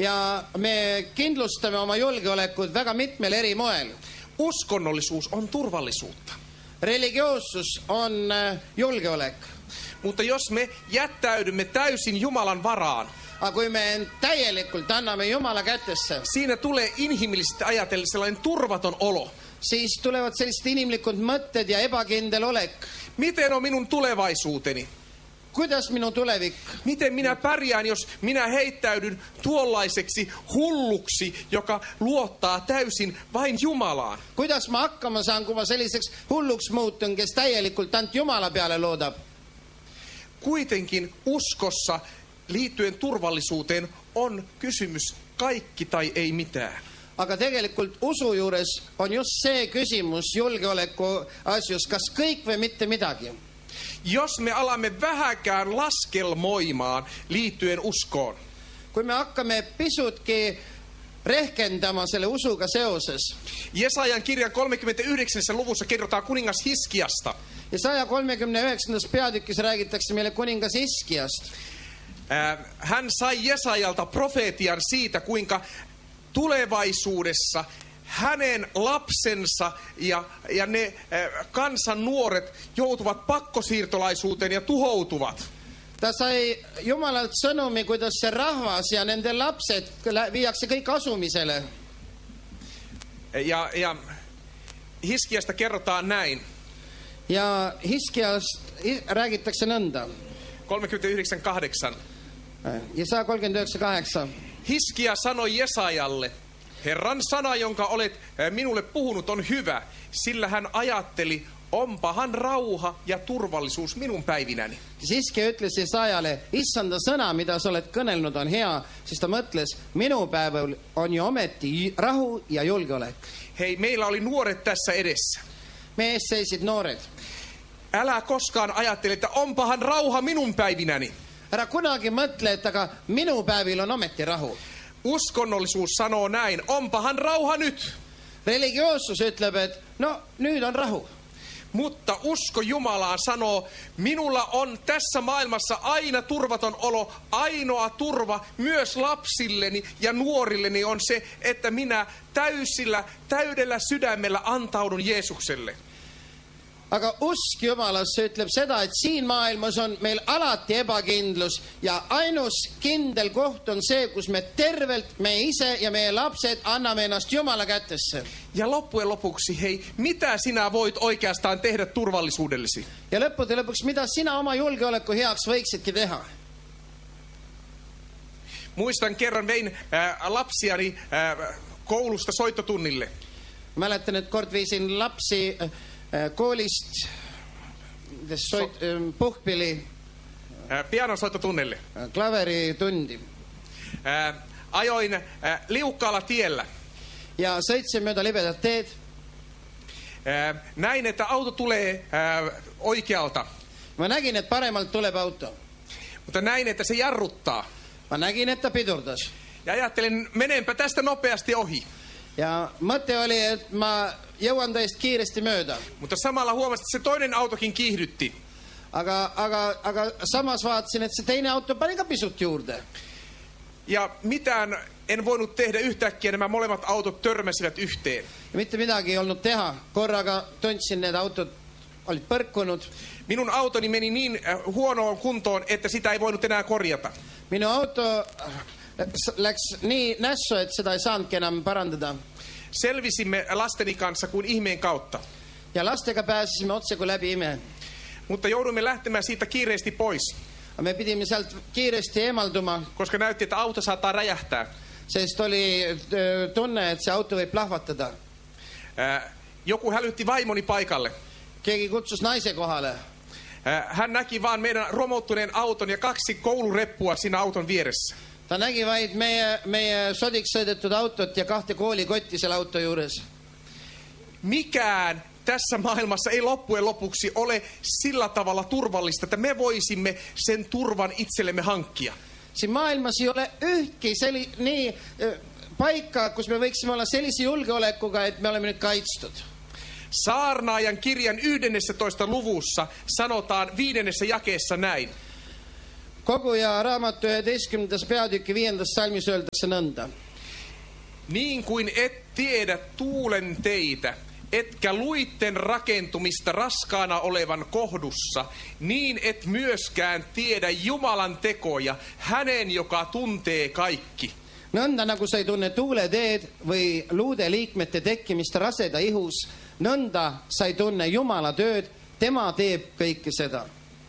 Ja me kindlustame oma julgeolekut väga mitmel eri moel. Uskonnollisuus on turvallisuutta. Religioossus on julgeolek. Mutta jos me jättäydymme täysin Jumalan varaan, Aga kui me täielikult anname Jumala kätesse, siinä tulee inhimillisesti ajatellen sellainen turvaton olo. siis tulevad sellised inimlikud mõtted ja ebakindel olek. Miten on minun tulevaisuuteni? Kuidas minu tulevik? Miten minä pärjään, jos minä heittäydyn tuollaiseksi hulluksi, joka luottaa täysin vain Jumalaan? Kuidas ma hakkama saan, kui ma selliseks hulluks muutun, kes täielikult ainult Jumala peale loodab? Kuitenkin uskossa liittyen turvallisuuteen on kysymys kaikki tai ei mitään. Aga tegelikult usu juures on just see küsimus julgeoleku asjus, kas kõik või mitte midagi. Jos me alamme vähäkään laskelmoimaan liittyen uskoon, Kui me hakkame pisutki rehkendama selle usuga seoses, Jesajan kirjan 39. luvussa kerrotaan kuningas Hiskiasta. ja 139. peatükis räägitakse meille kuningas Hiskiast. Hän sai Jesajalta profeetian siitä, kuinka tulevaisuudessa hänen lapsensa ja ne kansan nuoret joutuvat pakkosiirtolaisuuteen ja tuhoutuvat. Ta sai Jumalalt sõnumi, kuidas see rahvas ja nende lapsed viiakse kõik asumisele. Ja Hiskiasta kerrotaan näin. Ja Hiskiast räägitakse nõnda. 39.8. Ja 139.8. Hiskia sanoi Jesajalle, Herran sana, jonka olet minulle puhunut, on hyvä, sillä hän ajatteli, onpahan rauha ja turvallisuus minun päivinäni. Hiskia ütles Jesajale, issanda sõna, mida sa oled kõnelnud, on hea, siis ta mõtles, minu päeval on ju ometi rahu ja julgeolek. Hei, meillä oli nuoret tässä edessä. Me ees seisid noored. Älä koskaan ajattele, että onpahan rauha minun päivinäni. Ära kunagi mõtle, et aga minu päevil on ometi rahu. Uskonnollisuus sanoo näin, onpahan rauha nyt. Religioossus ütleb, et no nüüd on rahu. Mutta usko Jumalaan sanoo, minulla on tässä maailmassa aina turvaton olo, ainoa turva myös lapsilleni ja nuorilleni on se, että minä täydellä sydämellä antaudun Jeesukselle. Aga usk Jumalasse ütleb seda, et siin maailmas on meil alati ebakindlus ja ainus kindel koht on see, kus me tervelt, me ise ja meie lapsed anname ennast Jumala kätesse. Ja loppujen lopuksi, hei, mitä sinä voit oikeastaan tehdä turvallisuudellesi? Ja lõppude lõpuks, mida sina oma julgeoleku heaks võiksidki teha? Muistan kerran vein lapsiani koulusta soittotunnille. Mäletan, et kord viisin lapsi koolist puhkpilli pianosoittotunnille. Klaveritundi. Ajoin liukkaalla tiellä. Ja sõitsin mööda libedat teed. Näin, että auto tulee oikealta. Ma nägin, et paremalt tuleb auto. Mutta näin, että se jarruttaa. Ma nägin, et ta pidurdas. Ja ajattelin, menenpä tästä nopeasti ohi. Ja mõte oli, et ma jõuan täiesti kiiresti mööda. Mutta samalla huomasin, että se toinen autokin kiihdytti. Aga samas vaatasin, että se teine auto pani ka pisut juurde. Ja mitään en voinut tehdä yhtäkkiä, nämä molemmat autot törmäsivät yhteen. Ja mitte midagi ei olnud teha. Korraga tundsin, need autot olid põrkunud. Minun autoni meni niin huonoon kuntoon, että sitä ei voinut enää korjata. Minu auto läks nii nässu, et seda ei saanudki enam parandada. Selvisimme lasteni kanssa kuin ihmeen kautta. Ja lastega pääsisime otse kui läbi ime. Mutta joudumme lähtemään siitä kiireesti pois. Me pidime sealt kiiresti eemalduma. Koska näytti, että auto saattaa räjähtää. Sest oli tunne, että se auto võib plahvatada. Joku hälytti vaimoni paikalle. Keegi kutsus naise kohale. Hän näki vaan meidän romuttuneen auton ja 2 koulureppua siinä auton vieressä. Ta nägi vaid meie sodiks sõidetud autot ja 2 koolikotti selle auto juures. Mikään tässä maailmassa ei loppujen lopuksi ole sillä tavalla turvallista, että me voisimme sen turvan itsellemme hankkia. Siin maailmas ei ole ühtki nii paikka, kus me võiksime olla sellise julgeolekuga, et me olemme nyt kaitstud. Saarnaajan kirjan 11. luvussa sanotaan 5. jakeessa näin. Koguja raamatu 11. peatükki 5. salmis öeldakse nõnda. Niin kuin et tiedä tuulen teitä, etkä luitten rakentumista raskaana olevan kohdussa, niin et myöskään tiedä Jumalan tekoja, hänen, joka tuntee kaikki. Nõnda nagu sa ei tunne tuuleteed või luude liikmete tekkimist raseda ihus, nõnda sa ei tunne Jumala tööd, tema teeb kõike seda.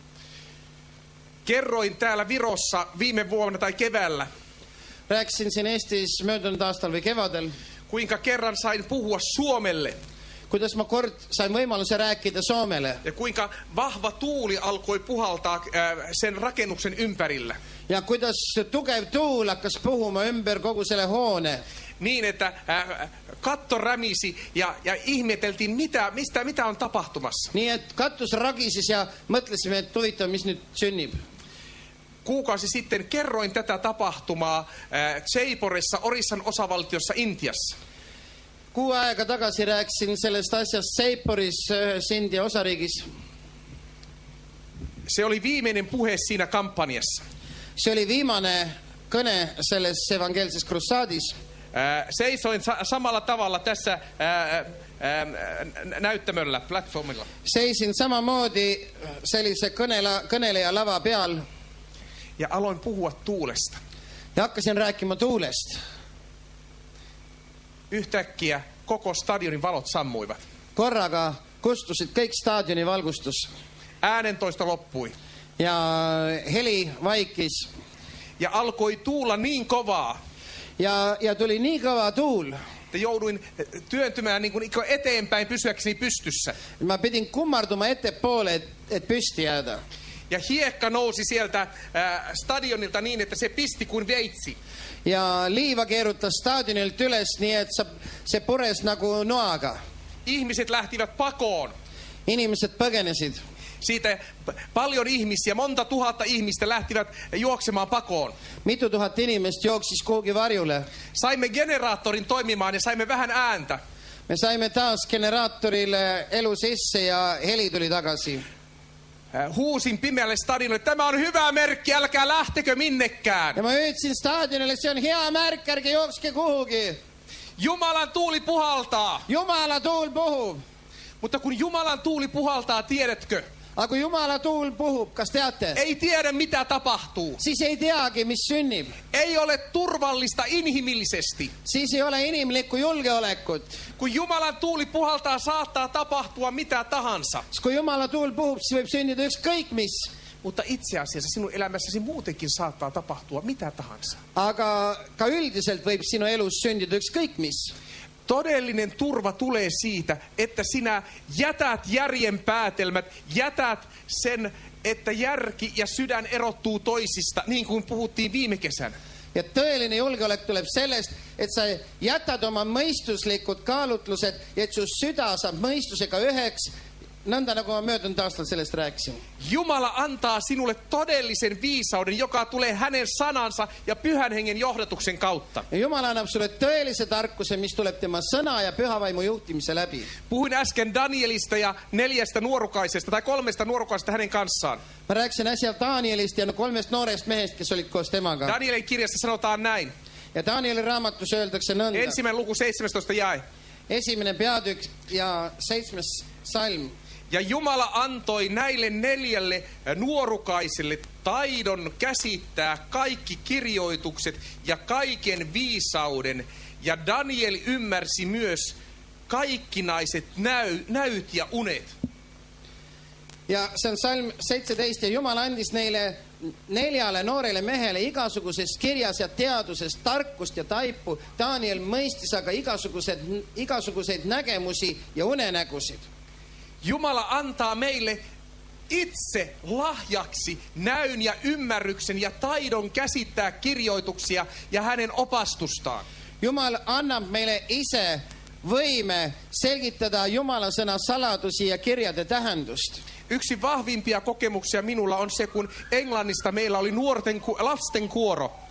Kerroin täällä Virossa viime vuonna tai keväällä, Rääkisin siin Eestis möödunud aastal või kevadel, kuinka kerran sain puhua Suomelle kuidas ma kord sain võimaluse rääkida Soomele ja kuinka vahva tuuli alkoi puhaltaa sen rakennuksen ympärillä. ja kuidas tugev tuul hakkas puhuma ümber kogu selle hoone. Niin, että katto rämisi ja ihmeteltiin, mitä on tapahtumassa. Nii et katus ragises ja mõtlesime, et huvitav, mis nüüd sünnib. Kuukausi sitten kerroin tätä tapahtumaa Jaiporessa, Orissan osavaltiossa Intiassa. 6 aega tagasi rääkisin sellest asjast Jaiporis, ühes India osariigis. Se oli viimeinen puhe siinä kampanjassa. See oli viimane kõne selles evangeelses krussaadis. Seisoin samalla tavalla tässä näyttämöllä, platformilla. Seisin samamoodi sellise kõneleja lava peal Ja aloin puhua tuulesta. ja hakkasin rääkima tuulest. Yhtäkkiä koko stadionin valot sammuivat. Korraga kustusid kõik staadioni valgustus Äänentoisto loppui. ja heli vaikis Ja alkoi tuulla niin kovaa, ja tuli nii kõva tuul, että jouduin työntymään niin kuin eteenpäin pysyäkseni pystyssä. ma pidin kummarduma ettepoole, et püsti jääda. Ja hiekka nousi sieltä stadionilta niin, että se pisti kuin veitsi. Ja liiva keerutas staadionilt üles, nii et see pures nagu noaga. Ihmiset lähtivät pakoon. Inimesed põgenesid. Siitä paljon ihmisiä, monta tuhatta ihmistä lähtivät juoksemaan pakoon. Mitu tuhat inimest jooksis kuhugi varjule. Saimme generaattorin toimimaan ja saimme vähän ääntä. Me saimme taas generaattorille elu sisse ja heli tuli tagasi. Huusin pimeälle stadionille, tämä on hyvä merkki, älkää lähtekö minnekään. Ja ma ütlesin staadionile, see on hea märk, ärge jookske kuhugi. Jumalan tuuli puhaltaa. Jumala tuul puhub. Mutta kun Jumalan tuuli puhaltaa, tiedätkö? Aga kui Jumala tuul puhub, kas teate? Ei tiedä mitä tapahtuu. Siis ei teagi, mis sünnib. Ei ole turvallista inhimillisesti. Siis ei ole inimlikku julgeolekut. Kun Jumalan tuuli puhaltaa, saattaa tapahtua mitä tahansa. Kui Jumala tuul puhub, siis võib sünnida ükskõik mis. Mutta itse asiassa sinun elämässäsi muutenkin saattaa tapahtua mitä tahansa. Aga ka üldiselt võib sinu elus sündida ükskõik mis. Todellinen turva tulee siitä, että sinä jätät järjen päätelmät, jätät sen, että järki ja sydän erottuu toisista, niin kuin puhuttiin viime kesänä. Ja tõeline julgeolek tuleb sellest, et sa jätad oma mõistuslikud kaalutlused ja et su süda saab mõistusega üheks, nõnda nagu ma möödunud aastal sellest rääkisin. Jumala antaa sinulle todellisen viisauden, joka tulee hänen sanansa ja pyhän hengen johdatuksen kautta. Ja Jumal annab sulle tõelise tarkuse, mis tuleb tema sõna ja pühavaimu juhtimise läbi. Puhuin äsken Danielista ja 4 nuorukaisesta tai 3 nuorukaisesta hänen kanssaan. Ma rääkisin äsja Danielist ja 3 noorest mehest, kes olid koos temaga. Danielin kirjassa sanotaan näin. Ja Danielin raamatus öeldakse nõnda. Ensimmäinen luku 17 jae. Esimene peatükk ja 7. salm. Ja Jumala antoi näille 4 nuorukaisille taidon käsittää kaikki kirjoitukset ja kaiken viisauden. Ja Daniel ymmärsi myös kaikkinaiset näyt ja unet. Ja see on salm 17 ja Jumal andis neile 4 noorele mehele igasugusest kirjas ja teadusest tarkust ja taipu. Daniel mõistis aga igasuguseid nägemusi ja unenägusid. Jumala antaa meille itse lahjaksi näyn ja ymmärryksen ja taidon käsittää kirjoituksia ja hänen opastustaan. Jumal annab meile ise võime selgitada Jumala sõna saladusi ja kirjade tähendust. Yksi vahvimpia kokemuksia minulla on se, kun Englannista meillä oli lasten kuoro.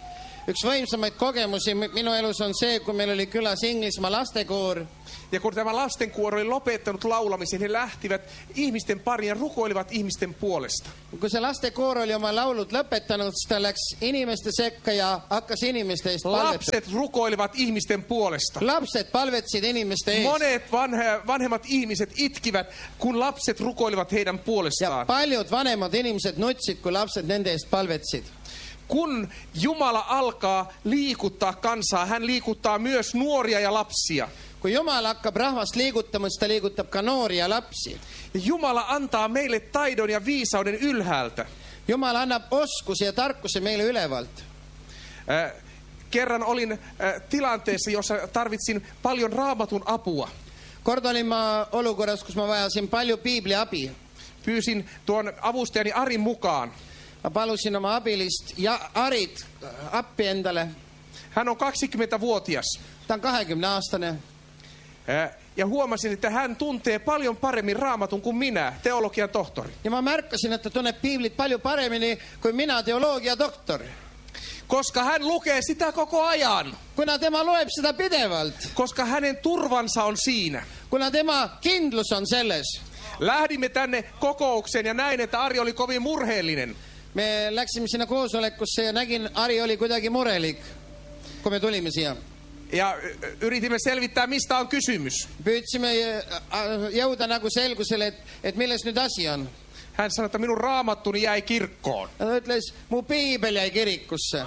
Üks võimsamaid kogemusi minu elus on see, kun meillä oli külas Inglismaa lastekoor. Ja kun tämä lastenkuoro oli lopettanut laulamisen, he lähtivät ihmisten pariin ja rukoilivat ihmisten puolesta. Kun se lastekoor oli oma laulut lõpettanut, siis ta läks inimeste sekka ja hakkas inimeste eest palvetama. Lapset rukoilivat ihmisten puolesta. Lapset palvetsid inimeste eest. Monet vanhemmat ihmiset itkivät, kun lapset rukoilivat heidän Ja puolestaan. paljud vanemad inimesed nutsid, kui lapsed nende eest palvetsid. Kun Jumala alkaa liikuttaa kansaa, hän liikuttaa myös nuoria ja lapsia. Kui Jumal hakkab rahvast liigutama, siis ta liigutab ka noori ja lapsi. Ja Jumala antaa meille taidon ja viisauden ylhäältä. Jumal annab oskuse ja tarkuse meille ülevalt. Kerran olin tilanteessa, jossa tarvitsin paljon raamatun apua. Kord olin ma olukorras, kus ma vajasin palju piibli abi. Pyysin tuon avustajani Arin mukaan. Ma palusin oma abilist ja Arit appi endale. Hän on 20-vuotias. Ta on 20-aastane. Ja huomasin, että hän tuntee paljon paremmin raamatun kuin minä, teologian tohtori. Ja ma märkasin, että tunneb piiblit palju paremini kuin minä, teoloogiatohtori. Koska hän lukee sitä koko ajan. Kuna tema loeb seda pidevalt. Koska hänen turvansa on siinä. Kuna tema kindlus on selles. Lähdimme tänne kokoukseen ja näin, että Ari oli kovin murheellinen. Me läksime sinna koosolekusse ja nägin, Ari oli kuidagi murelik, kun me tulime siia. Ja yritimme selvittää, mistä on kysymys. Pyydsime jõuda nagu selgusele, et milles nyt asi on. Hän sanoi, että minun raamattuni jäi kirkkoon. Ja ta ütles, mu piibel jäi kirikusse.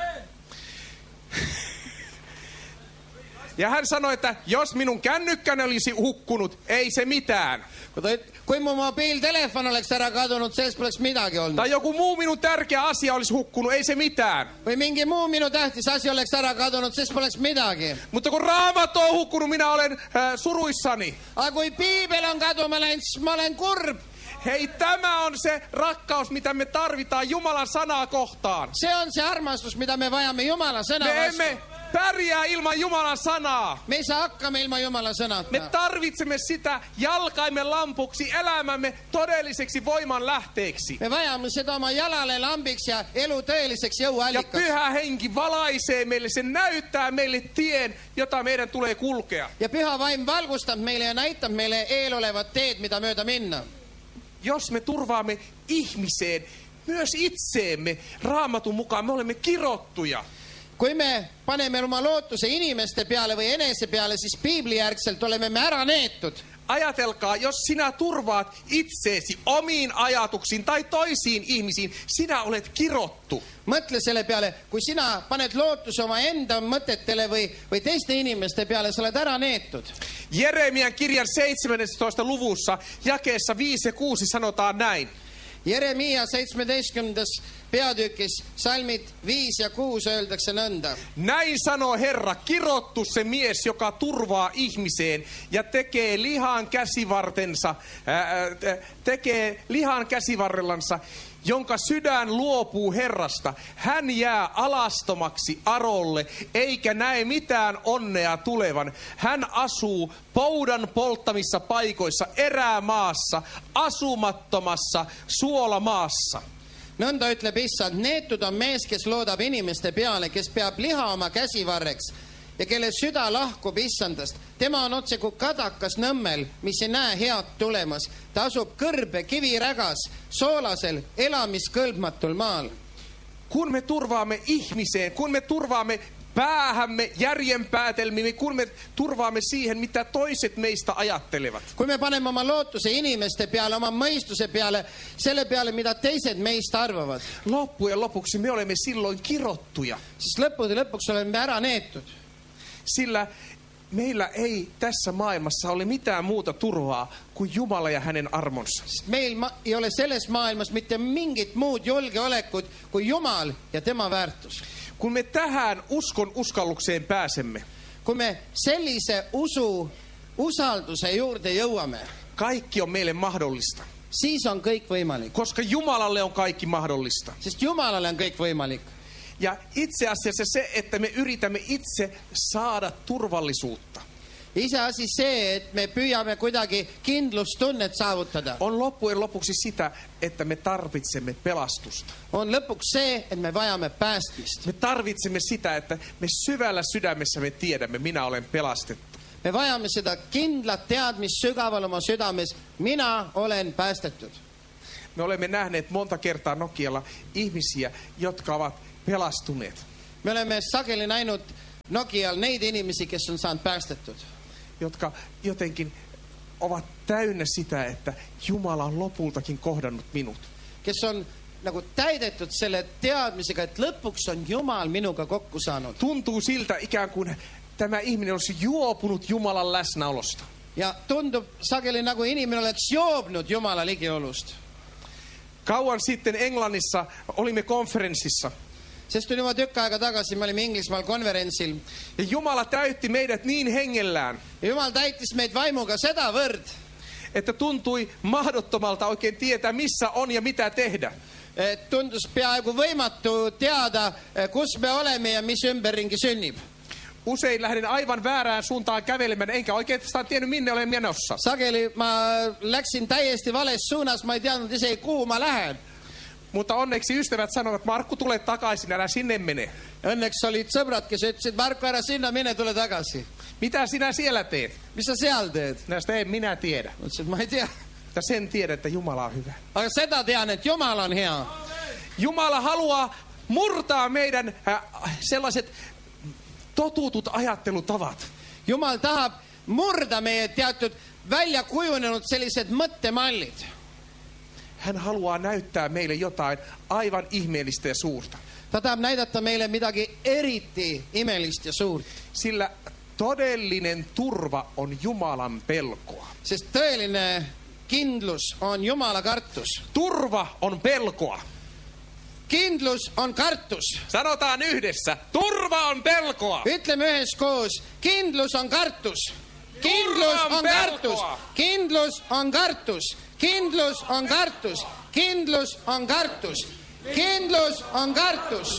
Ja hän sanoi, että jos minun kännykkäni olisi hukkunut, ei se mitään. Kui mu mobiiltelefon oleks ära kadunut, sellest poleks midagi olnud. Tai joku muu minun tärkeä asia olisi hukkunut, ei se mitään. Või mingi muu minu tähtis asi oleks ära kadunut, sellest poleks midagi. Mutta kun raamattu on hukkunut, minä olen suruissani. Aga kui piibel on kaduma läinud, siis ma olen kurb. Hei, tämä on se rakkaus, mitä me tarvitaan Jumalan sanaa kohtaan. Se on se armastus, mitä me vajamme Jumalan sõna Me vastu. emme pärjää ilman Jumalan sanaa. Me ei saa hakkama ilman Jumalan sõnata. Me tarvitsemme sitä jalkaimme lampuksi, elämämme todelliseksi voiman lähteeksi. Me vajame seda oma jalale lambiks ja elu tõeliseks Ja jõuallikaks. Pyhä Henki valaisee meille, se näyttää meille tien, jota meidän tulee kulkea. Ja Püha Vaim valgustab meile ja näitab meile eelolevat teed, mida mööda minna. Jos me turvaamme ihmiseen, myös itseemme, Raamatun mukaan me olemme kirottuja. Kui me paneme oma lootuse inimeste peale või enese peale, siis piiblijärgselt oleme me ära neetud. Ajatelkaa, jos sinä turvaat itseesi omiin ajatuksiin tai toisiin ihmisiin, sinä olet kirottu. Mõtle selle peale, kui sina paned lootuse oma enda mõtetele või teiste inimeste peale, sa oled ära neetud. Jeremian kirjan 17. luvussa, jakeessa 5 ja 6 sanotaan näin. Jeremia 17. peatükis salmid 5 ja 6 öeldakse nõnda. Näin sanoo Herra, kirottu se mies, joka turvaa ihmiseen ja tekee lihan käsivarrellansa, jonka sydän luopuu Herrasta. Hän jää alastomaksi arolle, eikä näe mitään onnea tulevan. Hän asuu poudan polttamissa paikoissa, erämaassa, asumattomassa suolamaassa. Nõnda ütleb issand, neetud on mees, kes loodab inimeste peale, kes peab liha oma käsivarreks ja kelle süda lahkub issandast. Tema on otse kui kadakas nõmmel, mis ei näe head tulemas. Ta asub kõrbe kivirägas, soolasel, elamiskõlbmatul maal. Kun me turvaamme ihmiseen, kun me turvaamme päähämme, järjenpäätelmiin, kun me turvaamme siihen, mitä toiset meistä ajattelevat. Kui me paneme oma lootuse inimeste peale, oma mõistuse peale, selle peale, mitä teised meistä arvavad, Loppujen lopuksi me olemme silloin kirottuja, siis lõppude lõpuks oleme ära neetud. sillä meillä ei tässä maailmassa ole mitään muuta turvaa kuin Jumala ja hänen armonsa. Meil ei ole selles maailmas mitte mingit muud julgeolekut kuin Jumal ja tema väärtus. Kun me tähän uskon uskallukseen pääsemme, Kui me sellise usalduse juurde jõuame, kaikki on meille mahdollista. siis on kõik võimalik. Koska Jumalalle on kaikki mahdollista. Sest Jumalale on kõik võimalik. Ja itse asiassa se, että me yritämme itse saada turvallisuutta. Iseasi see, et me püüame kuidagi kindlustunnet saavutada. On loppujen lopuksi sitä, että me tarvitsemme pelastusta. On lõpuks see, et me vajame päästmist. Me tarvitsemme sitä, että me syvällä sydämessä me tiedämme, minä olen pelastettu. Me vajame seda kindlat teadmist sügaval oma südames. Mina olen päästetud. Me olemme nähneet monta kertaa Nokialla ihmisiä, jotka ovat pelastuneet. Me oleme sageli näinud Nokial neid inimesi, kes on saanud päästetud. Jotka jotenkin ovat täynnä sitä, että Jumala on lopultakin kohdannut minut. Kes on nagu täidetud selle teadmisega, et lõpuks on Jumal minuga kokku saanud. Tuntuu siltä ikään kuin tämä ihminen olisi juopunut Jumalan läsnäolosta. Ja tundub sageli nagu inimene oleks joobnud Jumala ligiolust. Kauan sitten Englannissa olimme konferenssissa. Sest oli juba tükk aega tagasi, me olime Inglismaal konverentsil. Ja Jumala täytti meidät niin hengellään, Ja Jumal täitis meid vaimuga sedavõrd, että tuntui mahdottomalta oikein tietää, missä on ja mitä tehdä. et tundus peaaegu võimatu teada, kus me oleme ja mis ümberringi sünnib. Usein lähden aivan väärään suuntaan kävelemään, enkä oikeastaan tiennyt, minne olen menossa. Sageli ma läksin täiesti vales suunas, ma ei teadnud isegi, kuhu ma lähen. Mutta onneksi ystävät sanovat, Markku, tule takaisin, älä sinne mene. Õnneks olid sõbrad, kes ütlesid, Marko, ära sinna mine, tule tagasi. Mitä sinä siellä teet? Mis sa seal teed? Näistä en minä tiedä. Ütlesin, et ma ei tea. Mutta sen tiedän, että Jumala on hyvä. Aga seda tean, et Jumal on hea. Jumala haluaa murtaa meidän sellaiset totutut ajattelutavat. Jumal tahab murda meie teatud välja kujunenud sellised mõttemallid. Hän haluaa näyttää meille jotain aivan ihmeellistä ja suurta. Ta tahab näidata meile midagi eriti imelist ja suurt. Sillä todellinen turva on Jumalan pelkoa. Sest tõeline kindlus on Jumala kartus. Turva on pelkoa. Kindlus on kartus. Sanotaan yhdessä. Turva on pelkoa. Ütleme üheskoos. Kindlus on kartus. Kindlus on kartus. Kindlus on kartus. Kindlus on kartus. Kindlus on kartus. Kindlus on kartus.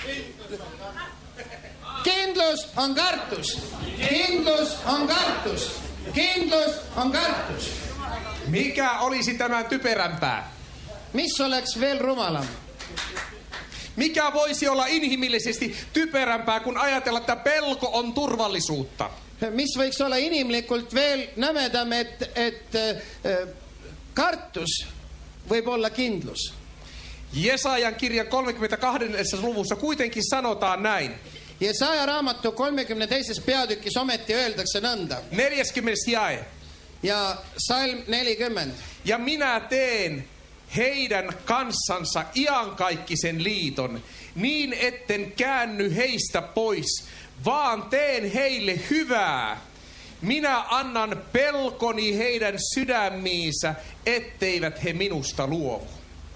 Kindlus on kartus. Kindlus on kartus. Kindlus on kartus. Mikä olisi tämän typerämpää? Mis oleks veel rumalam? Mikä voisi olla inhimillisesti typerämpää, kun ajatella, että pelko on turvallisuutta? Mis võiks olla inimlikult veel nõmedam, et kartus võib olla kindlus. Jesajan kirjan 32. luvussa kuitenkin sanotaan näin. Jesaja raamatu 32. peatükis ometi öeldakse nõnda. 40. jae. Ja salm 40. Ja minä teen heidän kanssansa iankaikkisen liiton, niin etten käänny heistä pois, vaan teen heille hyvää. Minä annan pelkoni heidän sydämiinsä, etteivät he minusta luovu.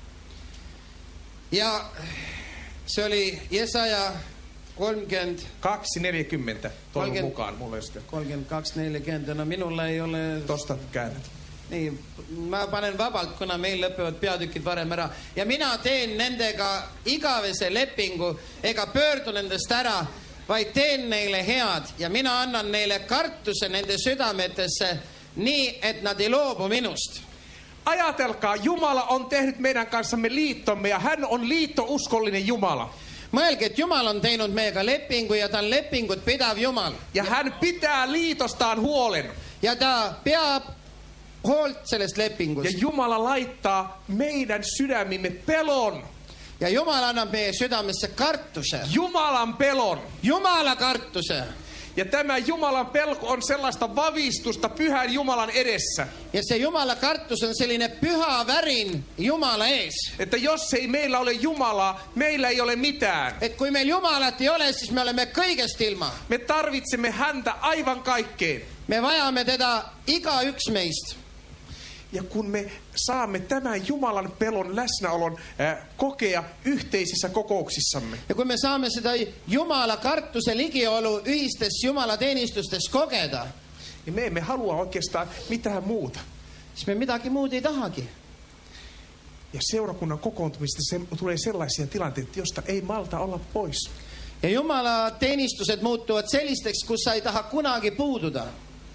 Ja se oli Jesaja 30. 2.40 toivon mukaan. Mulla ei sitä 32.40. No minulla ei ole... tosta käännät. Niin, mä panen vabalt, kuna meil lõpevad peatükid varem ära. Ja mina teen nendega igavese lepingu, ega pöördu nendest ära, vaid teen neile head. Ja mina annan neile kartuse nende südametesse nii, et nad ei loobu minust. Ajatelkaa, Jumala on tehnyt meidän kanssamme liittomme ja hän on liittouskollinen Jumala. Mõelge, et Jumal on teinud meiega lepingu ja ta on lepingut pidav Jumal. Ja hän pitää liitostaan huolen. Ja ta peab hoolt sellest lepingust. Ja Jumala laittaa meidän sydämimme pelon. Ja Jumal annab meie südamesse kartuse. Jumalan pelon. Jumala kartuse. Ja tämä Jumalan pelko on sellaista vavistusta pyhän Jumalan edessä. Ja se Jumala kartus on selline pyha värin Jumala ees. Että jos ei meillä ole Jumalaa, meillä ei ole mitään. Et kui meil Jumalat ei ole, siis me olemme kõigest ilma. Me tarvitsemme häntä aivan kaikkeen. Me vajame teda igaüks meist. Ja kun me saamme tämän Jumalan pelon läsnäolon kokea yhteisissä kokouksissamme. Ja kui me saame seda Jumala kartuse ligiolu ühistes Jumala teenistustes kogeda, niin me emme halua oikeastaan mitään muuta. siis me midagi muud ei tahagi. Ja seurakunnan kokoontumista tulee sellaisia tilanteita, josta ei malta olla pois. Ja Jumala teenistused muutuvad sellisteks, kus sa ei taha kunagi puududa.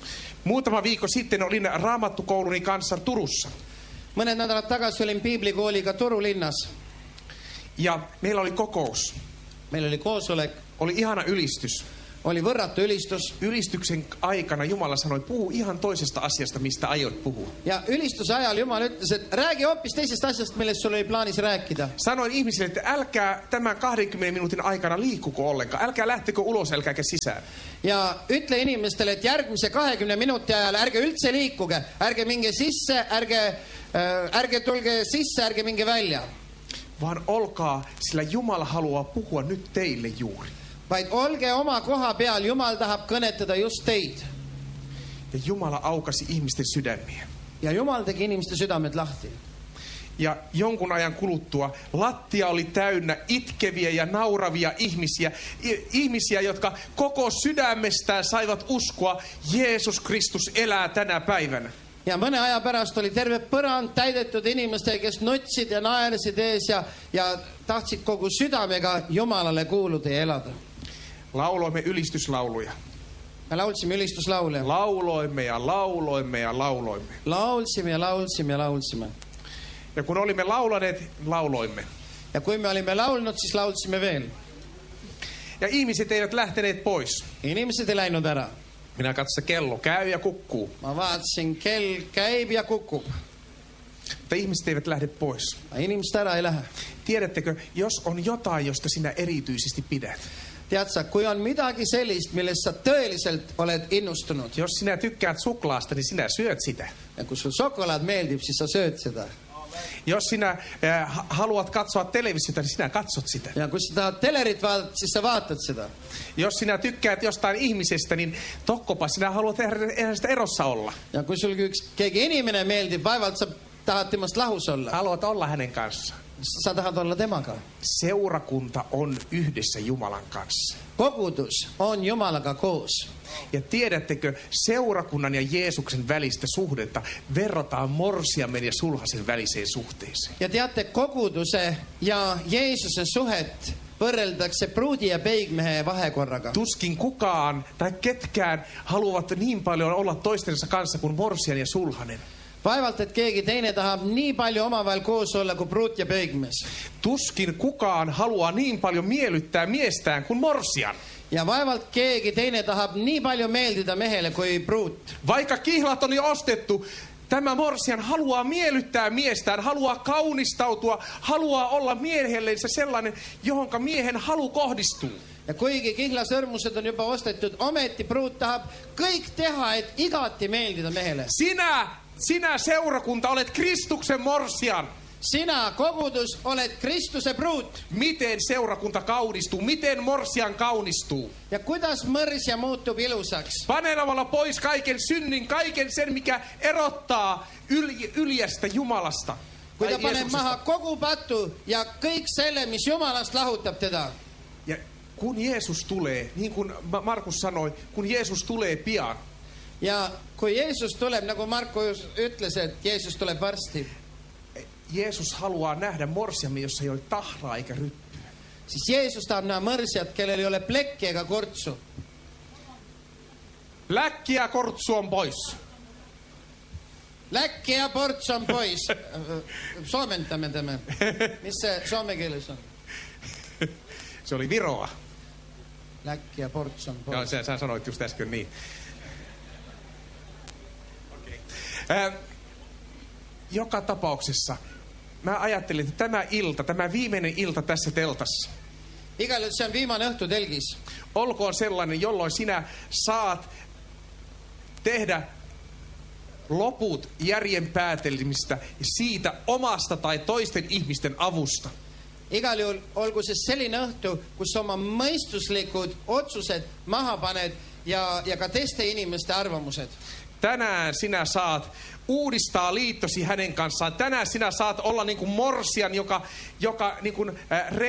Muutama viikko sitten olin raamattukouluni kanssa Turussa. Mõned nädalad tagasi olin piiblikooliga Turu linnas. Ja meillä oli kokous. Meillä oli koosolek. Oli ihana ylistys. Oli võrratu ylistus. Ylistyksen aikana Jumala sanoi, puhu ihan toisesta asiasta, mistä aiot puhua. Ja ylistuse ajal Jumal ütles, et räägi hoopis teisest asjast, millest sul oli plaanis rääkida. Sanoin ihmisille, että älkää tämän 20 minuutin aikana liikkuko ollenkaan. Älkää lähtekö ulos, älkääkä sisään. Ja ütle inimestele, et järgmise 20 minuuti ajal ärge üldse liikuge. Ärge minge sisse, ärge tulge sisse, ärge minge välja. Vaan olkaa, sillä Jumala haluaa puhua nyt teille juuri. Vaid olge oma koha peal, Jumal tahab kõnetada just teid. Ja Jumala aukasi ihmisten sydämiä. Ja Jumal tegi inimeste südamed lahti. Ja jonkun ajan kuluttua lattia oli täynnä itkeviä ja nauravia ihmisiä, jotka koko sydämestään saivat uskoa, Jeesus Kristus elää tänä päivänä. Ja mõne aja pärast oli terve põrand täidetud inimestega, kes nutsid ja naersid ees ja tahtsid kogu südamega Jumalale kuuluda ja elada. Lauloimme ylistyslauluja. Me laulsime ylistuslaule. Lauloimme ja lauloimme ja lauloimme. Laulsime ja laulsime ja laulsime. Ja kun olimme laulaneet, lauloimme. Ja kui me olimme laulnud, siis laulsime veel. Ja ihmiset eivät lähteneet pois. Inimesed ei läinud ära. Minä katsoin, kello käy ja kukkuu. Ma vaatasin, kell käib ja kukub. Mutta ihmiset eivät lähde pois. Inimesed ära ei lähe. Tiedättekö, jos on jotain, josta sinä erityisesti pidät. Tead sa, kui on midagi sellist, millest sa tõeliselt oled innustunud. Jos sinä tykkäät suklaasta, niin sinä syöt sitä. Ja kui sul šokolaad meeldib, siis sa sööd seda. Jos sinä haluat katsoa televisiota, niin sinä katsot sitä. Ja kui sa tahad telerit vaadata, siis sa vaatad seda. Jos sinä tykkäät jostain ihmisestä, niin tokkopa sinä haluat sitä erossa olla. Ja kui sul keegi inimene meeldib, vaevalt sa tahad temast lahus olla. Haluat olla hänen kanssaan. Sä tahad olla temaga. Seurakunta on yhdessä Jumalan kanssa. Kogudus on Jumalaga koos. Ja tiedättekö, seurakunnan ja Jeesuksen välistä suhdetta verrataan morsiamen ja sulhasen väliseen suhteeseen. Ja teate, koguduse ja Jeesuse suhet võrreldakse pruudi ja peigmehe vahekorraga. Tuskin kukaan tai ketkään haluavat niin paljon olla toistensa kanssa kuin morsian ja sulhanen. Vaevalt, et keegi teine tahab nii palju omavahel koos olla kuin pruut ja peigmees. Tuskin kukaan haluaa niin paljon miellyttää miestään kuin morsian. Ja vaevalt keegi teine tahab nii palju meeldida mehele kui pruut. Vaikka kihlat on jo ostettu, tämä morsian haluaa miellyttää miestään, haluaa kaunistautua, haluaa olla miehellensä sellainen, johonka miehen halu kohdistuu. Ja kuigi kihlasõrmused on juba ostetud, ometi pruut tahab kõik teha, et igati meeldida mehele. Sinä seurakunta olet Kristuksen morsian. Sinä, kogudus, olet Kristuse pruut. Miten seurakunta kaunistuu? Miten morsian kaunistuu? Ja kuidas mõrsja muutub ilusaks? Panemalla pois kaiken synnin, kaiken sen, mikä erottaa yljästä Jumalasta. Kui ta paneb maha kogu patu ja kõik selle, mis Jumalast lahutab teda. Ja kun Jeesus tulee, niin kuin Markus sanoi, kun Jeesus tulee pian. Ja kui Jeesus tuleb, nagu Markus ütles, et Jeesus tuleb varsti. Jeesus haluaa nähdä morsiamme, jossa ei ole tahraa eikä ryppyä. Siis Jeesus tahab näha mõrsjat, kellel ei ole plekki ega kortsu. Läkki ja kortsu on pois. Läkki ja ports on pois. Suomentame tämä. Missä se suomen kielessä on? Se oli viroa. Läkki ja ports on pois. Joo, sä sanoit just äsken niin. Okay. Joka tapauksessa mä ajattelin, että tämä viimeinen ilta tässä teltassa. Igal juhul see on viimane õhtu telgis. Olkoon sellainen, jolloin sinä saat tehdä loput järjen päätelmistä siitä omasta tai toisten ihmisten avusta. Igal juhul olgu see selline õhtu, kus oma mõistuslikud otsused maha paned ja ka teiste inimeste arvamused. Tänään sinä saat uudistaa liittosi hänen kanssaan. Tänään sinä saat olla niin kuin morsian, joka niin kuin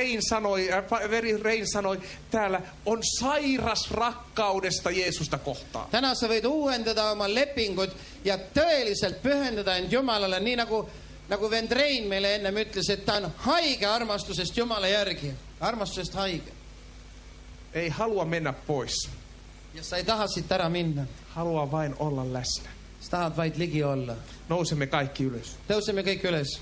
Rein sanoi täällä, on sairas rakkaudesta Jeesusta kohtaan. Tänään sa võid uuendada oma lepingut ja tõeliselt pühendada end Jumalale, nii nagu vend Rein meile ennem ütles, et ta on haige armastusest Jumala järgi. Armastusest haige. Ei halua mennä pois. Ja sa ei taha siit ära minna. Haluan vain olla läsnä. Sä tahad vaid ligi olla. Nousemme kaikki ylös. Tõuseme kõik üles.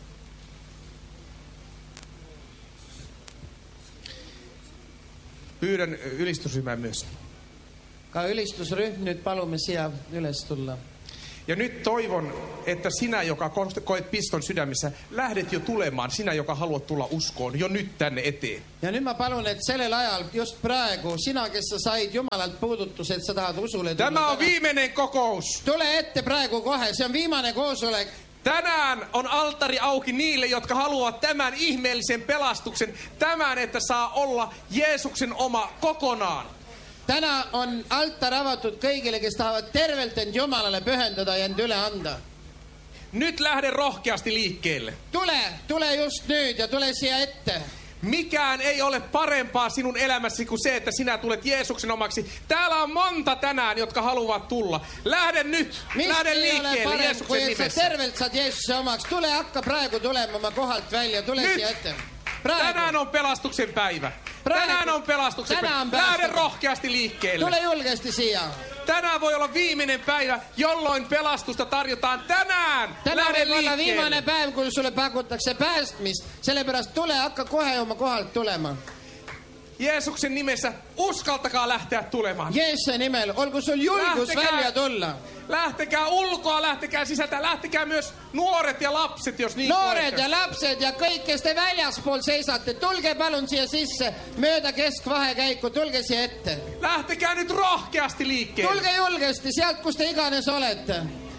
Pyydän ylistysryhmää myös. Ka ylistusryhm nyt palumme siia üles tulla. Ja nyt toivon, että sinä, joka koet piston sydämissä, lähdet jo tulemaan. Sinä, joka haluat tulla uskoon, jo nyt tänne eteen. Ja nüüd ma palun, et sellel ajal, just praegu, sina, kes sa said Jumalalt puudutus, et sa tahad usule tulla. Tämä on viimeinen kokous. Tule ette praegu kohe, se on viimane koosolek. Tänään on altari auki niille, jotka haluavat tämän ihmeellisen pelastuksen. Tämän, että saa olla Jeesuksen oma kokonaan. Täna on altar avatud kõigile, kes tahavad tervelt end Jumalale pühendada ja end üle anda. Nyt lähde rohkeasti liikkeelle. Tule just nüüd ja tule siia ette. Mikään ei ole parempaa sinun elämässäsi kuin se, että sinä tulet Jeesuksen omaksi. Täällä on monta tänään, jotka haluavat tulla. Lähde nyt. Lähde liikkeelle Jeesuksen nimessä. Tervelt saad Jeesuksen omaksi. Tule hakka praegu tulema oma kohalt välja. Tule nyt. Siia ette. Tänään on pelastuksen päivä. Tänään on pelastuksen päivä. Lähde rohkeasti liikkeelle. Tule julkesti siia. Tänään voi olla viimeinen päivä, jolloin pelastusta tarjotaan. Tänään lähde voi olla liikkeelle. viimane päev, kun sulle pakutakse päästmist. Sellepärast tule, hakka kohe oma kohalt tulema. Jeesuksen nimessä uskaltakaa lähteä tulemaan. Jeesuksen nimel, olgu sul julgus välja tulla. Lähtekää ulkoa, lähtekää sisältä, lähtekää myös nuoret ja lapset, jos niin Noored ja lapsed ja kõik, kes te väljaspool seisate, tulge palun siia sisse, mööda keskvahekäiku, tulge siia ette. Lähtekää nyt rohkeasti liikkeelle. Tulge julgesti sealt, kus te iganes olete.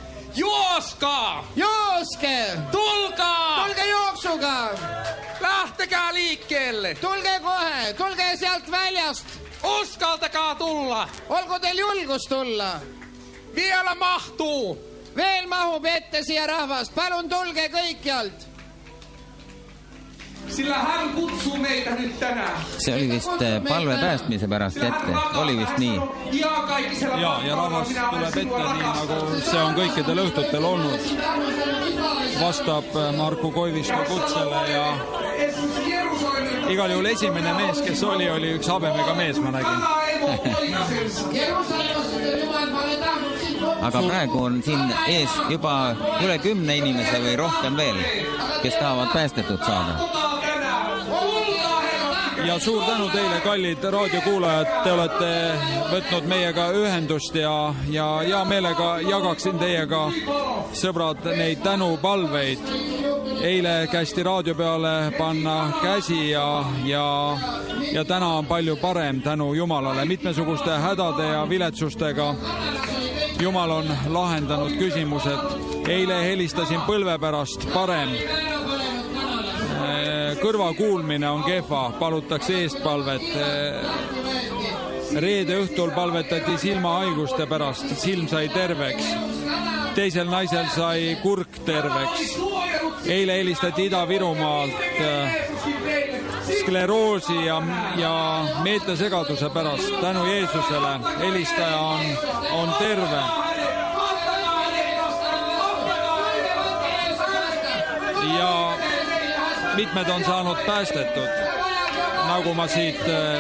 Juoskaa! Jooske! Tulkaa! Tulge jooksuga! Lähtekää liikkeelle! Tulge kohe! Tulge sealt väljast! Uskaltakaa tulla! Olgu teil julgus tulla! Vielä mahtuu! Veel mahub ette siia rahvast! Palun tulge kõikjalt! Sillä hän kutsuu meitä nyt tänään. Se oli vist palve päästmise pärast ette, oli vist nii. Ja rahvas tuleb ette nii, nagu see on kõikidel õhtutel olnud. Vastab Marku Koivisto kutsele ja igal juhul esimene mees, kes oli üks habemega mees, ma nägin. Aga praegu on siin ees juba üle 10 inimese või rohkem veel, kes tahavad päästetud saada. Ja suur tänu teile, kallid raadiokuulajad, te olete võtnud meiega ühendust ja hea meelega jagaksin teiega, sõbrad, neid tänupalveid. Eile kästi raadio peale panna käsi ja täna on palju parem tänu Jumalale. Mitmesuguste hädade ja viletsustega Jumal on lahendanud küsimused. Eile helistasin põlve pärast parem. Kõrvakuulmine on kehva, palutakse eestpalvet. Reede õhtul palvetati silmahaiguste pärast, silm sai terveks. Teisel naisel sai kurk terveks. Eile helistati Ida-Virumaalt skleroosi ja meetesegaduse pärast. Tänu Jeesusele helistaja on terve. Ja mitmed on saanud päästetud, nagu ma siit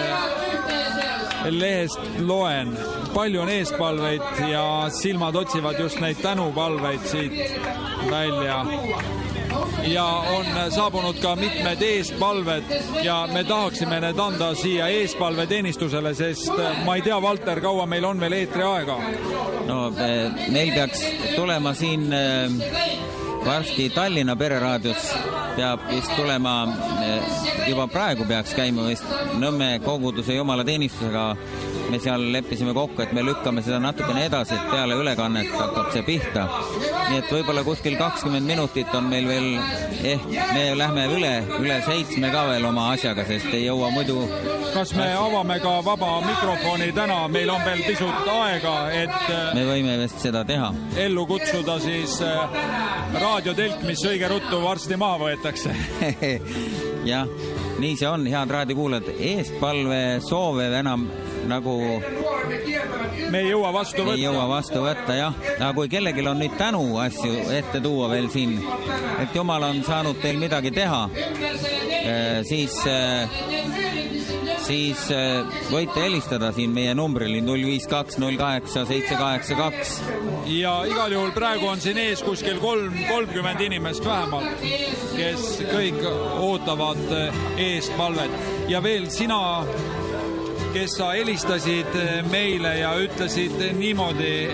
lehest loen. Palju on eespalveid ja silmad otsivad just neid tänupalveid siit välja. Ja on saabunud ka mitmed eespalved ja me tahaksime need anda siia eespalveteenistusele, sest ma ei tea, Valter, kaua meil on veel eetri aega? No, meil peaks tulema siin varsti Tallinna pereraadios peab vist tulema, juba praegu peaks käima vist Nõmme koguduse jumalateenistusega. Me seal leppisime kokku, et me lükkame seda natukene edasi, et peale ülekannet hakkab see pihta. Nii et võib-olla kuskil 20 minutit on meil veel, me lähme üle 7 ka veel oma asjaga, sest ei jõua muidu. Kas me avame ka vaba mikrofoni täna? Meil on veel pisut aega, et me võime vist seda teha. Ellu kutsuda siis raadiotelk, mis õige ruttu varsti maha võetakse. Jah, nii see on, head raadiokuulajad. Eestpalve soove enam nagu me ei jõua vastu võtta. Ei jõua vastu võtta, jah. Aga kui kellegil on nüüd tänu asju ette tuua veel siin, et Jumal on saanud teil midagi teha, siis siis võite helistada siin meie numbrili 052 08 782. Ja igal juhul praegu on siin ees kuskil 30 inimest vähemalt, kes kõik ootavad eest palvet. Ja veel sina, kes sa helistasid meile ja ütlesid niimoodi,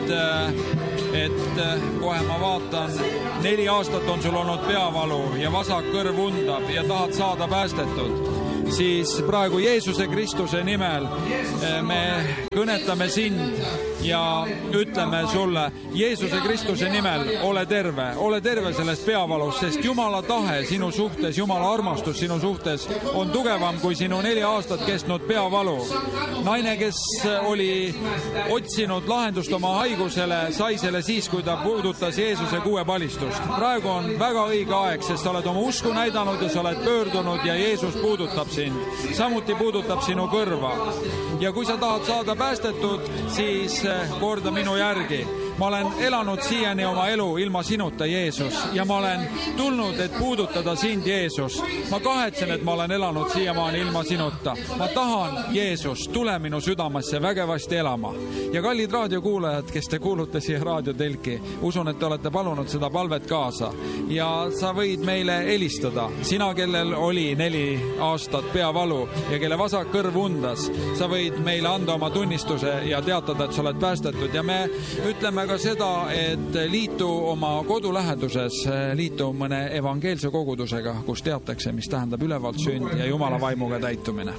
et kohe ma vaatan, 4 aastat on sul olnud peavalu ja vasak kõrv undab ja tahad saada päästetud, siis praegu Jeesuse Kristuse nimel me kõnetame sind ja ütleme sulle Jeesuse Kristuse nimel, ole terve sellest peavalust, sest Jumala tahe sinu suhtes, Jumala armastus sinu suhtes on tugevam kui sinu 4 aastat kestnud peavalu. Naine, kes oli otsinud lahendust oma haigusele, sai selle siis, kui ta puudutas Jeesuse 6 palistust. Praegu on väga õige aeg, sest sa oled oma usku näidanud ja sa oled pöördunud ja Jeesus puudutab sind. Samuti puudutab sinu kõrva. Ja kui sa tahad saada päästetud, siis korda minu järgi. Ma olen elanud siiani oma elu ilma sinuta, Jeesus, ja ma olen tulnud, et puudutada sind, Jeesus. Ma kahetsen, et ma olen elanud siiamaani ilma sinuta. Ma tahan, Jeesus, tule minu südamesse vägevasti elama. Ja kallid raadiokuulajad, kes te kuulute siia raadiotelki, usun, et te olete palunud seda palvet kaasa. Ja sa võid meile helistada. Sina, kellel oli 4 aastat peavalu ja kelle vasak kõrv undas, sa võid meile anda oma tunnistuse ja teatada, et sa oled päästetud. Ja me ütleme ka seda, et liitu oma koduläheduses, liitu mõne evangeelse kogudusega, kus teatakse, mis tähendab ülevalt sünd ja Jumala vaimuga täitumine.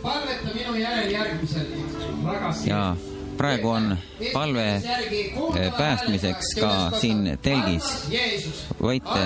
Ja praegu on palve päästmiseks ka siin telgis. Võite.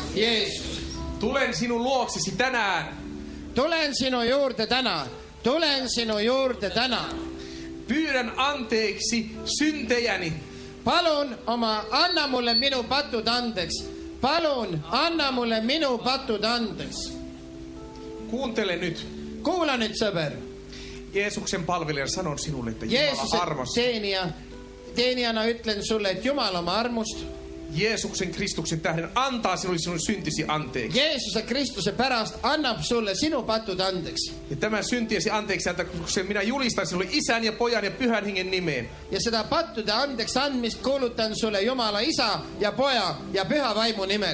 Tulen sinu luoksesi tänään. Tulen sinu juurde täna. Tulen sinu juurde täna. Pyydän anteeksi syntejäni. Palun anna mulle minu patud andeks. Palun anna mulle minu patud andeks. Kuuntele nyt. Kuula nyt, sõber. Jeesuksen palvelijan sanon sinulle, että Jumala armosta. Teenijana ütlen sulle, et Jumal oma armust. Jeesuksen Kristuksen tähden antaa sinulle sinun syntisi anteeksi. Jeesuse Kristuse pärast annab sulle sinu patud anteeksi. Ja tämä syntiesi anteeksi antaa, kun minä julistan sinulle Isän ja Pojan ja Pyhän Hengen nimeen. Ja seda pattude anteeksi andmist kuulutan sulle Jumala Isa ja Poja ja Pyhä Vaimu nimel.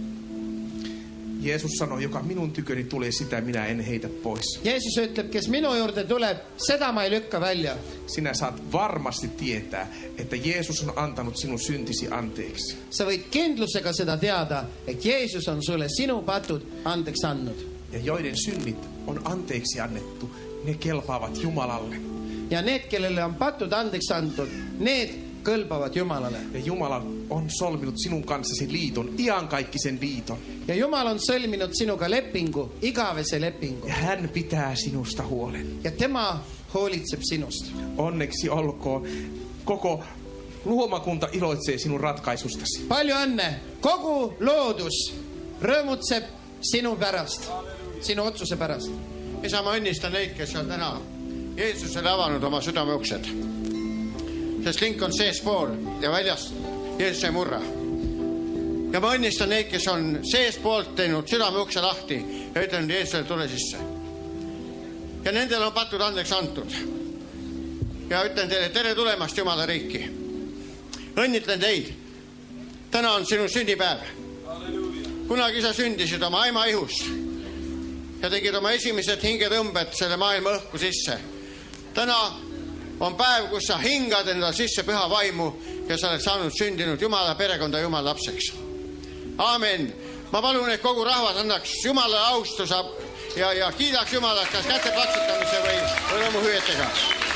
Jeesus sanoi, joka minun tyköni tulee, sitä minä en heitä pois. Jeesus ütleb, kes minu juurde tuleb, seda ma ei lükka välja. Sinä saat varmasti tietää, että Jeesus on antanut sinun syntisi anteeksi. Sa võid kindlusega seda teada, et Jeesus on sulle sinu patud anteeksi andnud. Ja joiden synnit on anteeksi annettu, ne kelpaavat Jumalalle. Ja need, kellele on patud anteeksi antud, need kõlbavad Jumalale. Ja Jumala on solminut sinun kanssasi liiton, iankaikkisen liiton. Ja Jumal on sõlminud sinuga lepingu, igavese lepingu. Ja hän pitää sinusta huolen. Ja tema hoolitseb sinust. Onneksi olkoon. Koko luomakunta iloitsee sinun ratkaisustasi. Palju õnne. Kogu loodus rõõmutseb sinu pärast, sinu otsuse pärast. Isa, ma õnnistan neid, kes on täna Jeesusele avanud oma südame uksed. Sest link on seespool ja väljast Jeesus ei murra. Ja ma õnnistan neid, kes on seespoolt teinud südame ukse lahti ja ütlen Jeesusele, tule sisse. Ja nendel on patud andeks antud. Ja ütlen teile tere tulemast Jumala riiki. Õnnitlen teid. Täna on sinu sünnipäev. Kunagi sa sündisid oma ema ihust ja tegid oma esimesed hingetõmbed selle maailma õhku sisse. Täna on päev, kus sa hingad endal sisse Püha Vaimu ja sa oled saanud sündinud Jumala perekonda Jumala lapseks. Aamen. Ma palun, et kogu rahvas annaks Jumala austusa ja kiidaks Jumalat kas kätte plaksutamise või rõõmuhüüetega.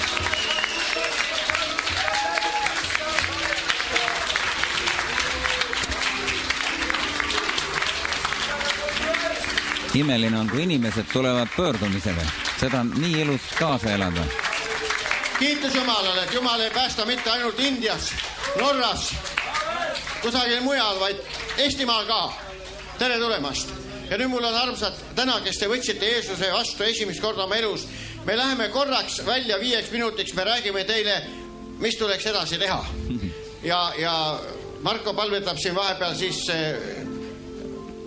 Imeline on, kui inimesed tulevad pöördumisele. Seda on nii ilus kaasa elada. Kiitus Jumalale, et Jumal ei päästa mitte ainult Indias, Norras, kusagil mujal, vaid Eestimaal ka. Tere tulemast. Ja nüüd mul on armsad täna, kes te võtsite Jeesuse vastu esimest korda oma elus. Me läheme korraks välja 5 minutiks, me räägime teile, mis tuleks edasi teha. Ja Marko palvetab siin vahepeal siis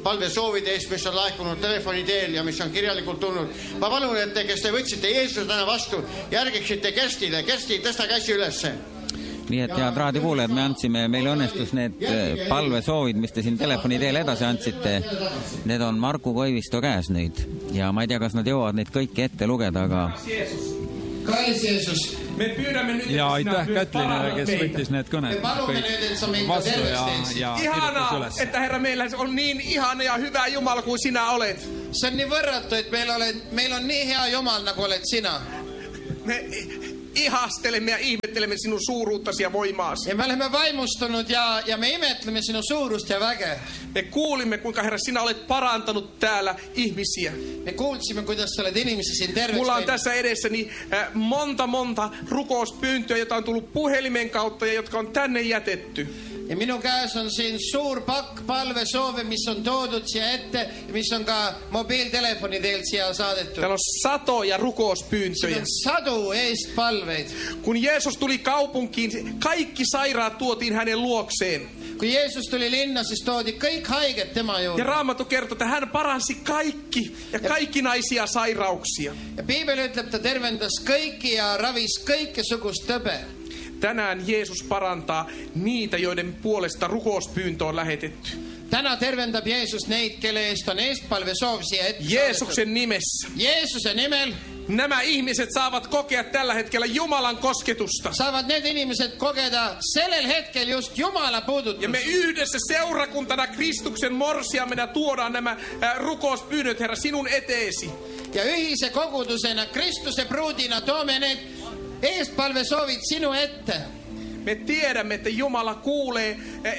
palvesoovide eest, mis on laekunud telefoni teel ja mis on kirjalikult tulnud. Ma palun, et te, kes te võtsite Jeesuse täna vastu, järgiksite Kerstile. Kersti, tõsta käsi ülesse. Nii et head raadiokuulajad, me andsime, meil õnnestus need palvesoovid, mis te siin telefoni teel edasi andsite, need on Marku Koivisto käes nüüd. Ja ma ei tea, kas nad jõuavad neid kõiki ette lugeda, aga... Kallis Jeesus. Me pyydämme nyt, ja aitäh Kätlinile, kes võttis need kõned kõik vastu ja kirjutas üles. Että Herra, meillä on niin ihana ja hyvä Jumala kuin sinä olet. See on nii võrratu, et meil on nii hea Jumal, nagu oled sina. Me ihastelemme ja ihmettelemme sinun suuruuttasi ja voimaasi. Ja me olemme vaimustunud ja me imetlemme sinu suurust ja väge. Me kuulimme, kuinka Herra, sinä olet parantanut täällä ihmisiä. Me kuulsime, kuidas sa oled inimesi siin terveks. Mulla on tässä edessäni monta rukouspyyntöä, jota on tullut puhelimen kautta ja jotka on tänne jätetty. Ja minu käes on siin suur pakk palvesoove, mis on toodud siia ette ja mis on ka mobiiltelefoni teel siia saadettu. Täällä on satoja rukouspyyntöjä. Siin on sadu eest palveid. Kun Jeesus tuli kaupunkiin, kaikki sairaat tuotiin hänen luokseen. Kun Jeesus tuli linna, siis toodi kõik haiget tema juurde. Ja Raamattu kertoo, että hän paransi kaikki ja kaikkinaisia sairauksia. Ja Piibel ütleb, ta tervendas kõiki ja ravis kõikesugust tõbe. Tänään Jeesus parantaa niitä, joiden puolesta rukouspyyntö on lähetetty. Täna tervendab Jeesus neid, kelle eest on eestpalvesoov siia ette Jeesuksen nimessä. Jeesuse nimel. Nämä ihmiset saavat kokea tällä hetkellä Jumalan kosketusta. Saavat need inimesed kogeda sellel hetkel just Jumala puudutusta. Ja me yhdessä seurakuntana Kristuksen morsiamena tuodaan nämä rukouspyynnöt, Herra, sinun eteesi. Ja ühise kogudusena Kristuse pruudina toome need eestpalvesoovit sinu ette. Me tiedämme, että Jumala kuulee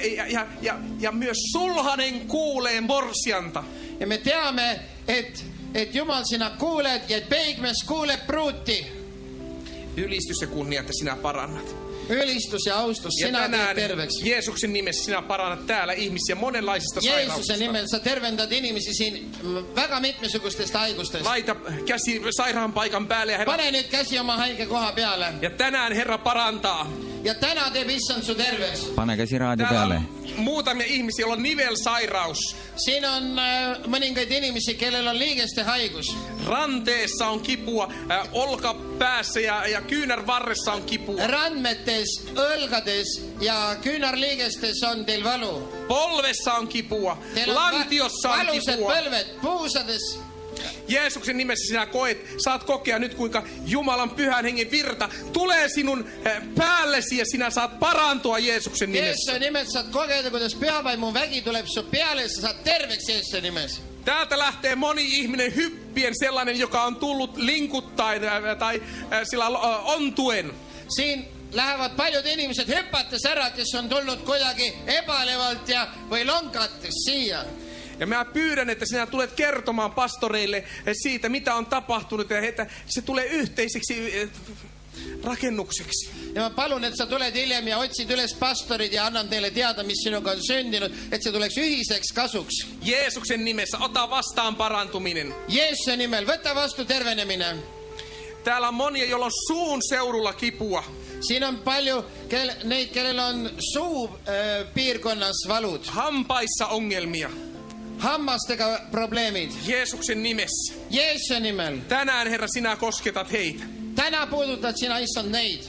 ja myös sulhanen kuulee morsianta. Ja me teame, et Jumal sinä kuulet ja peigmes kuuleb pruuti. Ylistys ja kunnia, että sinä parannat. Ylistus ja austus, ja sinä teet terveksi. Jeesuksen nimessä sinä parannat täällä ihmisiä monenlaisista sairauksista. Jeesuksen nimellä sä tervendät ihmisiä siin väga mitmesugustesta haigustesta. Laita käsi sairaan paikan päälle ja Herra. Pane nyt käsi oma haike koha peale. Ja tänään Herra parantaa. Ja tänään teeb issand su terveks. Pane käsi raadio peale. Muutamia ihmisiä, joilla on nivelsairaus. Siin on mõningaid inimesi, kellel on liigeste haigus. Ranteessa on kipua, olkapäässä ja kyynärvarressa on kipua. Randmetes, õlgades ja kyynärliigestes on teil valu. Polvessa on kipua, lantiossa on valused kipua. põlved, puusades. Jeesuksen nimessä sinä saat kokea nyt, kuinka Jumalan pyhän hengen virta tulee sinun päällesi ja sinä saat parantua Jeesuksen nimessä. Jeesuksen nimessä saat kokea, kuidas pyhävaimun vägi tuleb su peale ja saat terveks Jeesuksen nimessä. Täältä lähtee moni ihminen hyppien, sellainen, joka on tullut linkuttain tai sillä ontuen. Siin lähevad paljud inimesed hüpates ära, kes on tulnud kuidagi ebalevalt ja või lonkates siia. Ja mä pyydän, että sinä tulet kertomaan pastoreille siitä, mitä on tapahtunut, ja että se tulee yhteiseksi rakennukseksi. Ja ma palun, et sa tuled hiljem ja otsid üles pastorid ja annan teille teada, mis sinuga on sündinud, et see tuleks ühiseks kasuks. Jeesuksen nimessä ota vastaan parantuminen. Jeesuse nimel võta vastu tervenemine. Täällä on monia, joilla on suun seudulla kipua. Siin on palju neid, kellel on suu piirkonnas valud. Hampaissa ongelmia. Hammastega probleemid. Jeesuksen nimessä. Jeesuse nimel. Tänään, Herra, sinä kosketat heitä. Tänään puudutat sinä issand neid.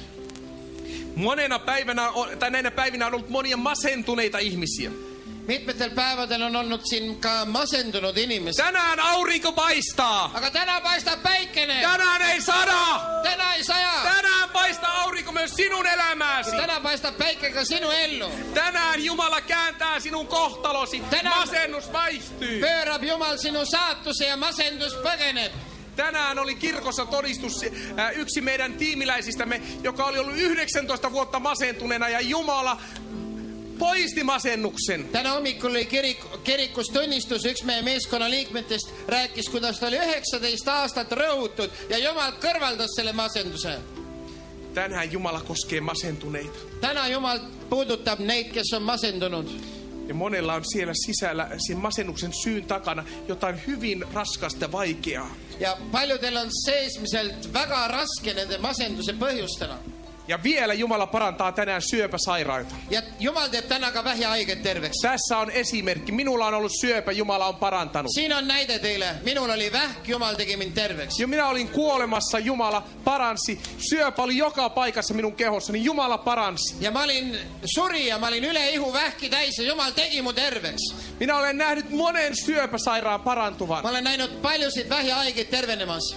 Näinä päivinä on ollut monia masentuneita ihmisiä. Mitmetel päevadel on olnud siin ka masendunud inimesed. Tänään aurinko paistaa. Aga tänään paistab päikene. Tänään ei sada. Tänään ei saja. Tänään paistaa aurinko myös sinun elämääsi. Tänään paistab päike ka sinu ellu. Tänään Jumala kääntää sinun kohtalosi. Masennus vaihtyy. Pöörab Jumal sinu saatuse ja masendus põgeneb. Tänään oli kirkossa todistus yksi meidän tiimiläisistämme, joka oli ollut 19 vuotta masentuneena, ja Jumala poisti masennuksen. Tänä hommikul oli kirikus tunnistus, üks meie meeskonna liikmetest rääkis, kuidas ta oli 19 aastat rõhutud ja Jumal kõrvaldas selle masenduse. Tänään Jumala koskee masentuneita. Tänään Jumal puudutab neid, kes on masendunud. Ja monella on siellä sisällä sen masennuksen syyn takana jotain hyvin raskasta ja vaikeaa. Ja paljudel on seesmiselt väga raske nende masenduse põhjustena. Ja vielä Jumala parantaa tänään syöpäsairaita. Ja Jumal teeb täna ka vähihaiget terveks. Tässä on esimerkki. Minulla on ollut syöpä, Jumala on parantanut. Siin on näide teile. Minul oli vähk, Jumal tegi mind terveks. Ja minä olin kuolemassa, Jumala paransi. Syöpä oli joka paikassa minun kehossani, Jumala paransi. Ja mä olin suri ja mä olin üle ihu vähki täis ja Jumal tegi mu terveks. Minä olen nähnyt monen syöpäsairaan parantuvan. Mä olen näinud paljusid vähihaigeid tervenemas.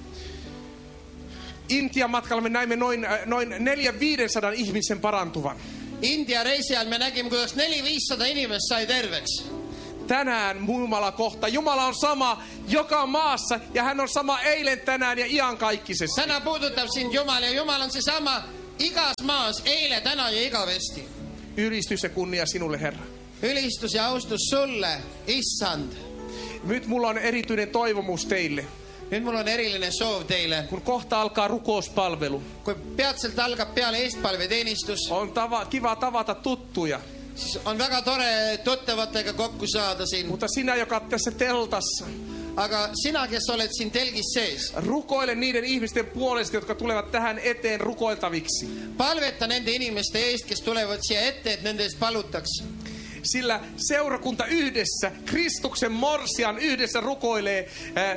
Intian matkalla me näimme noin 400-500 ihmisen parantuvan. Intia reisi ajal me nägime, kuidas 400-500 inimest sai terveks. Tänään Jumala kohta. Jumala on sama joka maassa ja hän on sama eilen, tänään ja iankaikkisesti. Täna puudutab sind Jumal ja Jumal on seesama igas maas, eile, täna ja igavesti. Ylistys ja kunnia sinulle, Herra. Ülistus ja austus sulle, issand. Nyt mulla on erityinen toivomus teille. Nüüd mul on eriline soov teile. Kun kohta alkaa rukouspalvelu, Kui peatselt algab peale eestpalveteenistus, on kiva tavata tuttuja. siis on väga tore tuttavatega kokku saada siin. Mutta sinä, joka olet tässä teltassa, Aga sina, kes oled siin telgis sees, rukoile niiden ihmisten puolesta, jotka tulevat tähän eteen rukoiltaviksi. palveta nende inimeste eest, kes tulevad siia ette, et nende eest palutaks. Sillä seurakunta yhdessä, Kristuksen morsian yhdessä rukoilee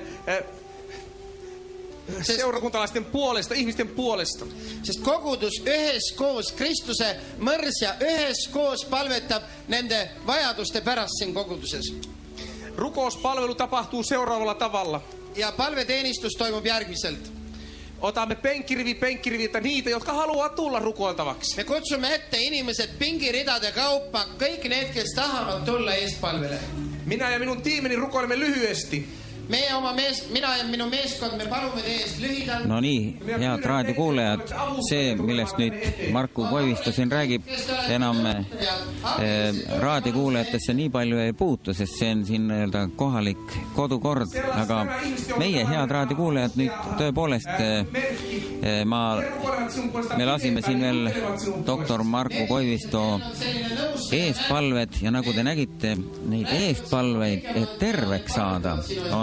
seurakuntalaisten puolesta, ihmisten puolesta. Sest kogudus üheskoos, Kristuse mõrsja üheskoos palvetab nende vajaduste pärast siin koguduses. Rukouspalvelu tapahtuu seuraavalla tavalla. Ja palveteenistus toimub järgmiselt. Otamme penkkiriviltä niitä, jotka haluaa tulla rukoiltavaksi. Me kutsume ette inimesed pingiridade kaupa, kõik need, kes tahavad tulla eestpalvele. Minä ja minun tiimini rukoilemme lyhyesti. Mina ja minu meeskond, me palume teie eest lühidalt. No nii, head raadiokuulajad, see, millest nüüd Marku Koivisto siin räägib, enam raadiokuulajatesse nii palju ei puutu, sest see on siin kohalik kodukord, aga meie head raadiokuulajad nüüd tõepoolest me lasime siin veel doktor Marku Koivisto eestpalved ja nagu te nägite, neid eestpalveid, et terveks saada,